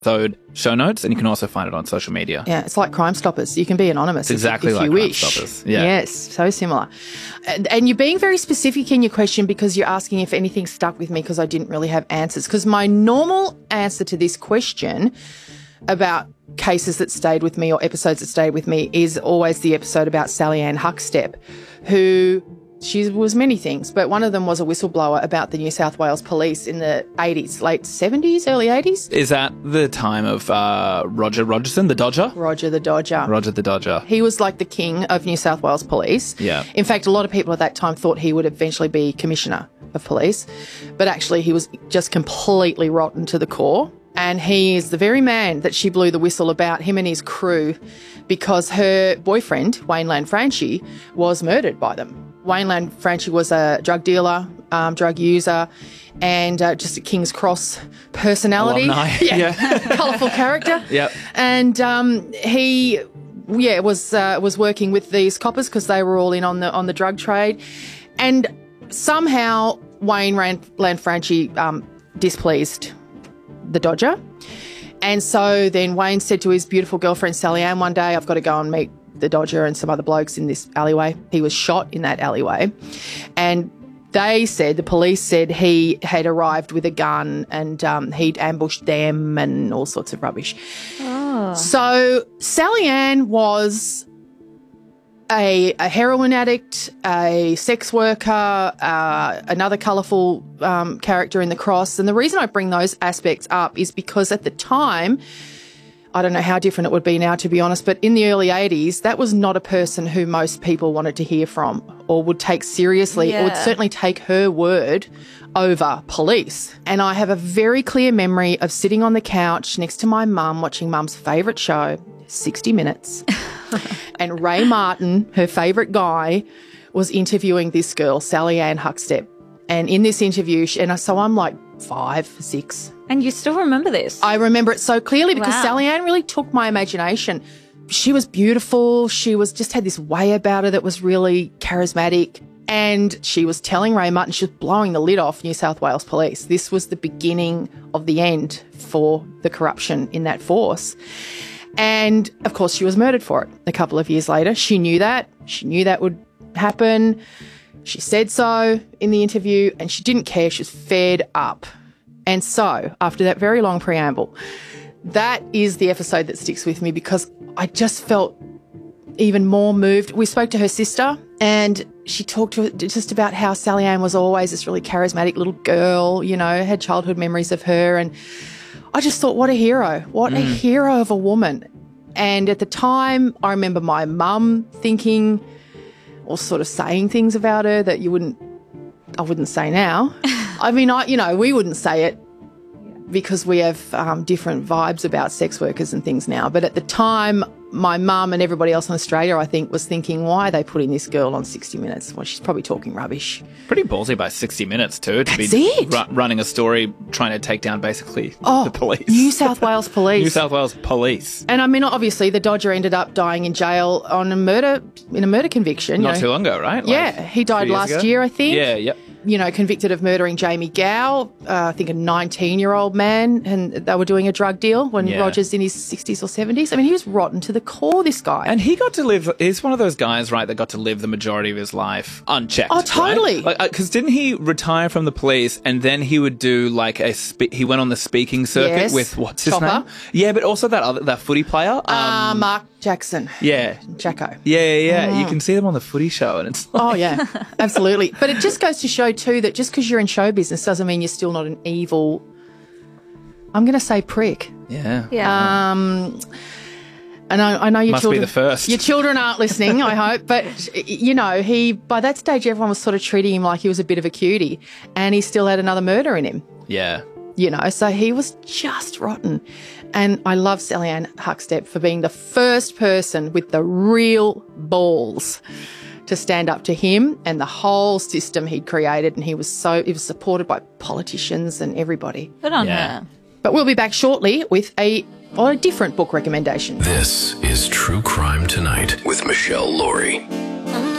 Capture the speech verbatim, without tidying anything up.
episode show notes, and you can also find it on social media. Yeah, it's like Crime Stoppers. You can be anonymous It's exactly if, if like you Crime wish. Stoppers. Yeah. Yes, so similar. And, and you're being very specific in your question because you're asking if anything stuck with me because I didn't really have answers. Because my normal answer to this question about cases that stayed with me or episodes that stayed with me is always the episode about Sally Ann Huckstep, who she was many things, but one of them was a whistleblower about the New South Wales Police in the eighties, late seventies, early eighties. Is that the time of uh, Roger Rogerson, the Dodger? Roger the Dodger. Roger the Dodger. He was like the king of New South Wales Police. Yeah. In fact, a lot of people at that time thought he would eventually be Commissioner of Police, but actually he was just completely rotten to the core. And he is the very man that she blew the whistle about, him and his crew, because her boyfriend, Wayne Lanfranchi, was murdered by them. Wayne Lanfranchi was a drug dealer, um, drug user, and uh, just a King's Cross personality. Alumni. Yeah. Yeah. Colourful character. Yep. And um, he, yeah, was uh, was working with these coppers because they were all in on the on the drug trade. And somehow Wayne Lanfranchi um, displeased the Dodger. And so then Wayne said to his beautiful girlfriend Sally Ann one day, I've got to go and meet the Dodger and some other blokes in this alleyway. He was shot in that alleyway. And they said, the police said he had arrived with a gun and um, he'd ambushed them and all sorts of rubbish. Oh. So Sally Ann was a, a heroin addict, a sex worker, uh, another colourful um, character in The Cross. And the reason I bring those aspects up is because at the time, I don't know how different it would be now, to be honest, but in the early eighties, that was not a person who most people wanted to hear from or would take seriously Yeah. or would certainly take her word over police. And I have a very clear memory of sitting on the couch next to my mum watching mum's favourite show, sixty minutes, and Ray Martin, her favourite guy, was interviewing this girl, Sally Ann Huckstep. And in this interview, she, and so I'm like five, six. And you still remember this? I remember it so clearly because Wow. Sally Ann really took my imagination. She was beautiful. She was just had this way about her that was really charismatic. And she was telling Ray Martin, she was blowing the lid off New South Wales Police. This was the beginning of the end for the corruption in that force. And, of course, she was murdered for it a couple of years later. She knew that. She knew that would happen. She said so in the interview, and she didn't care. She was fed up. And so, after that very long preamble, that is the episode that sticks with me because I just felt even more moved. We spoke to her sister, and she talked to her just about how Sally Ann was always this really charismatic little girl, you know, had childhood memories of her. And I just thought, what a hero. What mm. a hero of a woman. And at the time, I remember my mum thinking or sort of saying things about her that you wouldn't, I wouldn't say now. I mean, I, you know, we wouldn't say it because we have um, different vibes about sex workers and things now. But at the time, my mum and everybody else in Australia, I think, was thinking, why are they putting this girl on sixty minutes? Well, she's probably talking rubbish. Pretty ballsy by sixty minutes too, to That's be it. ru- running a story trying to take down basically Oh, the police. New South Wales Police. New South Wales Police. And I mean, obviously, the Dodger ended up dying in jail on a murder, in a murder conviction. you Not know. too long ago, right? Like Yeah, he died two years last ago? year, I think. Yeah, yep. You know, convicted of murdering Jamie Gow, uh, I think a nineteen-year-old man, and they were doing a drug deal when Yeah. Roger's in his sixties or seventies. I mean, he was rotten to the core, this guy. And he got to live, he's one of those guys, right, that got to live the majority of his life unchecked. Oh, totally. Right? Like, because didn't he retire from the police and then he would do like a, spe- he went on the speaking circuit Yes. with, what's his Chopper. name? Yeah, but also that other, that footy player. Um, uh, Mark Jackson. yeah. Jacko. Yeah, yeah, yeah. You can see them on the footy show and it's like, Oh, yeah, absolutely. But it just goes to show, too, that just because you're in show business doesn't mean you're still not an evil, I'm going to say prick. yeah. Yeah. Um, and I, I know your Must children, be the first. Your children aren't listening, I hope. But you know, he by that stage, everyone was sort of treating him like he was a bit of a cutie, and he still had another murder in him. Yeah. You know, so he was just rotten. And I love Sally Ann Huckstep for being the first person with the real balls to stand up to him and the whole system he'd created. And he was so he was supported by politicians and everybody. Good on Yeah. her. But we'll be back shortly with a, or a different book recommendation. This is True Crime Tonight with Michelle Laurie.